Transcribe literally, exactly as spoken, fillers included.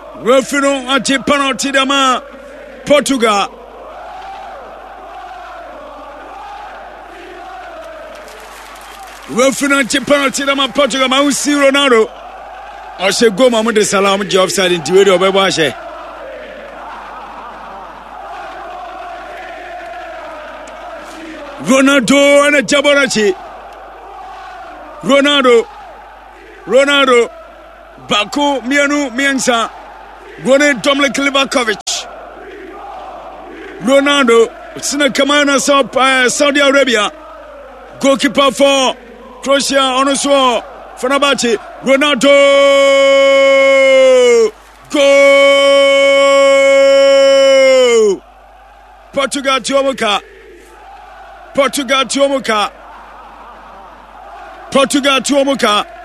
Refino ati penalty dama Portugal. Refino ati penalty dama Portugal. Ma usi Ronaldo. Ose go ma mu de salam je offside nti we de obebo ahye. Ronaldo ana Jabonachi. Ronaldo. Ronaldo. Baku mianu miensa. Gone Dominic Livakovic. Ronaldo. Sina Kamana Saudi Arabia. Goalkeeper for Croatia Onoswo Fenerbahce. Ronaldo. Goal. Portugal Tiomuka. Portugal Tiomuka. Portugal Tiomuka.